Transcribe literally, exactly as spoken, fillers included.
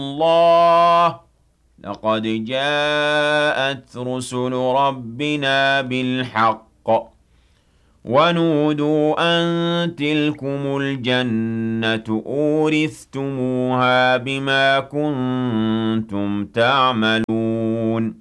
اللَّهِ لَقَدْ جَاءَتْ رُسُلُ رَبِّنَا بِالْحَقِّ ۖ وَنُودُوا أَن تِلْكُمُ الْجَنَّةُ أُورِثْتُمُوهَا بِمَا كُنتُمْ تَعْمَلُونَ